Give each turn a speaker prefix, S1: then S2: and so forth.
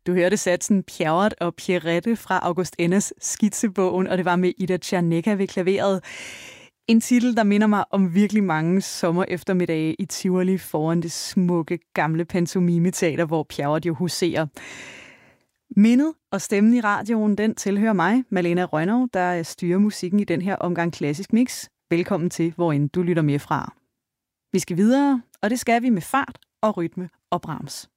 S1: Du hørte satsen Pjerrot og Pierrette fra August Enders skitsebogen, og det var med Ida Tjernecka ved klaveret. En titel, der minder mig om virkelig mange sommer eftermiddage i Tivoli foran det smukke gamle pantomimeteater, hvor Pjerrot jo huserer. Mindet og stemmen i radioen, den tilhører mig, Malena Rønnow, der styrer musikken i den her omgang Klassisk Mix. Velkommen til, hvorend du lytter med fra. Vi skal videre, og det skal vi med fart og rytme og Brahms.